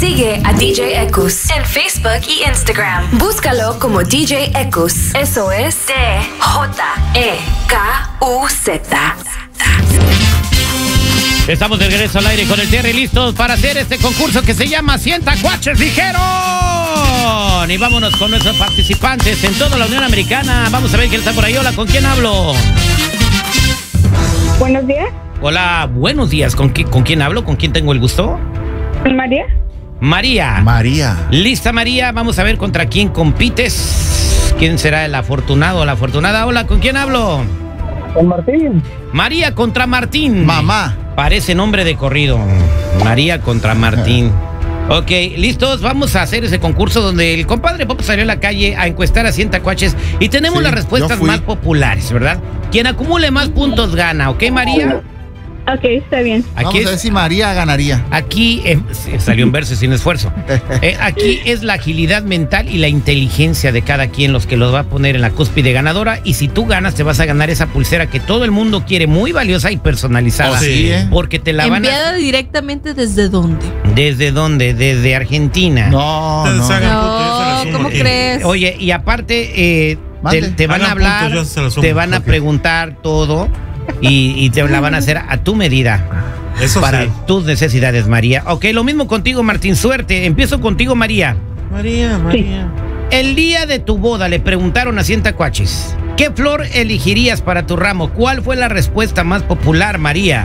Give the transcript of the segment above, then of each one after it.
Sigue a DJ Ekus en Facebook y Instagram. Búscalo como DJ Ekus. Eso es DJEKUZ. Estamos de regreso al aire con el Terry, listos para hacer este concurso que se llama Sienta Cuaches Dijeron. Y vámonos con nuestros participantes en toda la Unión Americana. Vamos a ver quién está por ahí. Hola, ¿con quién hablo? Buenos días. Hola, buenos días. ¿Con quién hablo? ¿Con quién tengo el gusto? María. María. ¿Lista, María? Vamos a ver contra quién compites. ¿Quién será el afortunado o la afortunada? Hola, ¿con quién hablo? Con Martín. María contra Martín. Mamá. Parece nombre de corrido. María contra Martín. Ok, listos, vamos a hacer ese concurso donde el compadre Pop salió a la calle a encuestar a Sientacuaches y tenemos las respuestas más populares, ¿verdad? Quien acumule más puntos gana, ¿ok, María? Ok, está bien. Vamos a ver si María ganaría. Aquí salió en verso sin esfuerzo. Aquí es la agilidad mental y la inteligencia de cada quien los que los va a poner en la cúspide ganadora. Y si tú ganas, te vas a ganar esa pulsera que todo el mundo quiere, muy valiosa y personalizada. Sí, porque te la van a... ¿Enviada directamente desde dónde? ¿Desde dónde? Desde Argentina. No, ¿cómo crees? Oye, y aparte, te van a hablar, te van a preguntar todo. Y te la van a hacer a tu medida. Eso para sí. tus necesidades, María. Ok, lo mismo contigo, Martín. Suerte. Empiezo contigo, María. María. El día de tu boda le preguntaron a Sientacuaches, ¿qué flor elegirías para tu ramo? ¿Cuál fue la respuesta más popular, María?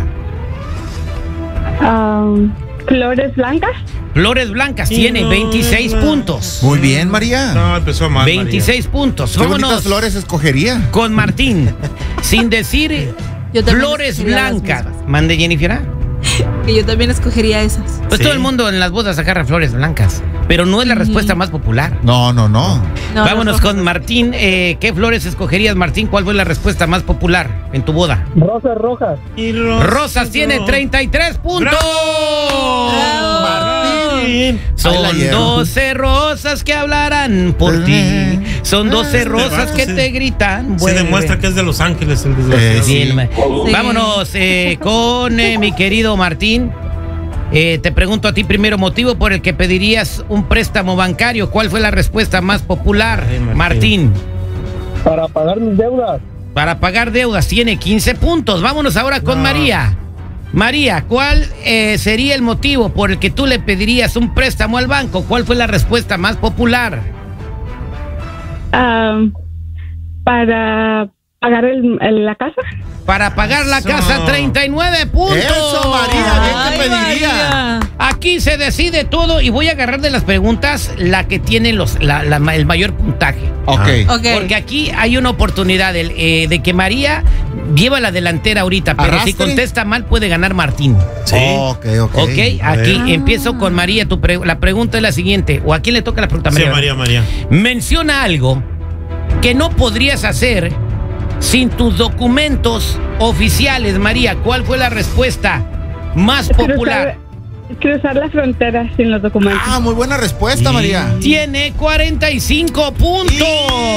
Flores blancas. Flores blancas, tiene 26 puntos. Muy bien, María. No, empezó mal. 26 puntos. ¿Qué bonitas flores escogería? Con Martín. Sin decir flores blancas. ¿Mande, Jennifer? Que yo también escogería esas. Pues todo el mundo en las bodas agarra flores blancas. Pero no es la respuesta más popular. No. Vámonos con Martín. ¿Qué flores escogerías, Martín? ¿Cuál fue la respuesta más popular en tu boda? Rosas rojas. Rosas tiene 33 puntos. Martín. Son 12 rosas que hablarán por ti. Son 12 rosas que te gritan. Se demuestra que es de Los Ángeles el desgraciado. Bien, vámonos con mi querido Martín. Te pregunto a ti primero, motivo por el que pedirías un préstamo bancario. ¿Cuál fue la respuesta más popular, Martín? Para pagar mis deudas. Para pagar deudas, tiene 15 puntos. Vámonos ahora con María. María, ¿cuál sería el motivo por el que tú le pedirías un préstamo al banco? ¿Cuál fue la respuesta más popular? Para pagar la casa. Para pagar la casa, 39 puntos. Eso, María, bien te pediría. María. Aquí se decide todo y voy a agarrar de las preguntas la que tiene el mayor puntaje. Ok. Porque aquí hay una oportunidad de que María lleva la delantera ahorita, pero si contesta mal puede ganar Martín. Sí. Ok. Aquí empiezo con María. La pregunta es la siguiente. ¿O a quién le toca la pregunta? Sí, María. Menciona algo que no podrías hacer sin tus documentos oficiales, María. ¿Cuál fue la respuesta más popular? Cruzar la frontera sin los documentos. Muy buena respuesta, María. Tiene 45 puntos.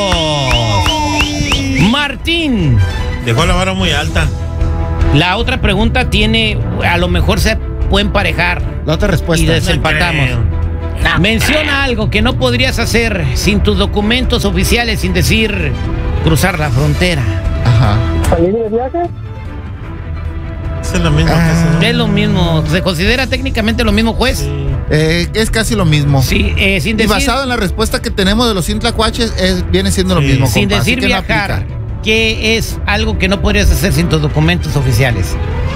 Martín. Dejó la vara muy alta. La otra pregunta a lo mejor se puede emparejar. La otra respuesta. Y desempatamos. Menciona algo que no podrías hacer sin tus documentos oficiales, sin decir cruzar la frontera. Ajá. ¿Salir de viaje? Es lo mismo. Es lo mismo. ¿Se considera técnicamente lo mismo, juez? Sí. Es casi lo mismo. Sí, sin decir... Y basado en la respuesta que tenemos de los Sientacuaches, viene siendo lo mismo. Sin compa, decir viajar, ¿qué es algo que no podrías hacer sin tus documentos oficiales?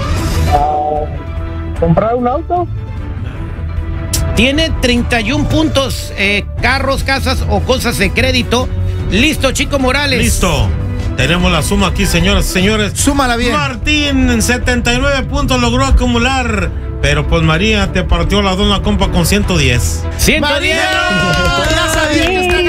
¿Comprar un auto? Tiene 31 puntos. Carros, casas o cosas de crédito. Listo, Chico Morales. Listo. Tenemos la suma aquí, señoras y señores. Súmala bien. Martín en 79 puntos logró acumular. Pero pues María te partió la dona, compa, con 110. 110. María, ya sabía que usted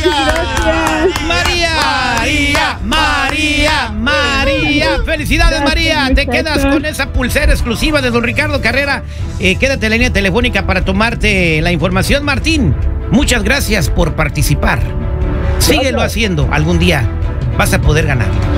ganaría. María. Felicidades, María. Te quedas con esa pulsera exclusiva de don Ricardo Carrera. Quédate en la línea telefónica para tomarte la información, Martín. Muchas gracias por participar. Síguelo haciendo. Algún día vas a poder ganar.